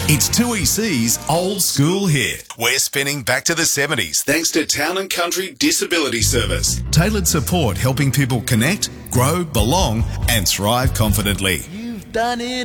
It's 2EC's Old School Hit. We're spinning back to the 70s thanks to Town and Country Disability Service. Tailored support helping people connect, grow, belong and thrive confidently. You've done it